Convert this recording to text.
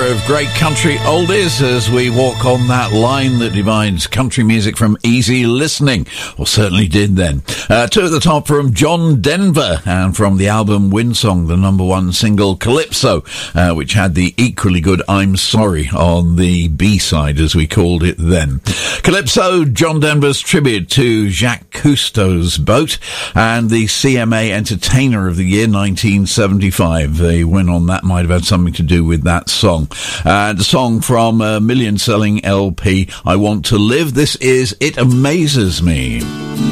of great country oldies as we walk on that line that divides country music from easy listening, or certainly did then. Two at the top from John Denver, and from the album Windsong, the number one single Calypso, which had the equally good I'm Sorry on the B-side, as we called it then. Calypso, John Denver's tribute to Jacques Cousteau's boat, and the CMA Entertainer of the Year 1975. The win on that might have had something to do with that song. The song from a million-selling LP, I Want to Live. This is It Amazes Me.